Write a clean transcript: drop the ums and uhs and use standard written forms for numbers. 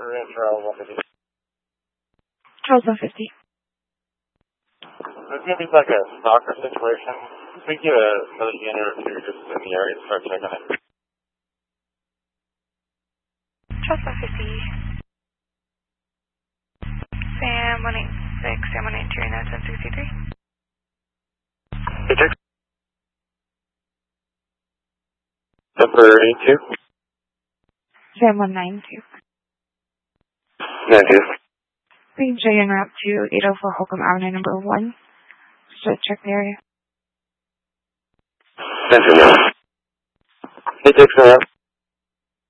Charles 150. There's going to be like a stalker situation. We get another unit or two just in the area to start checking it. Charles 150. Sam 186, Sam 182, 1063. Hey, check. Number 82. Sam 192. 92. BJ en route to 804 Holcomb Avenue, number 1. Just check the area. 10. Hey, check.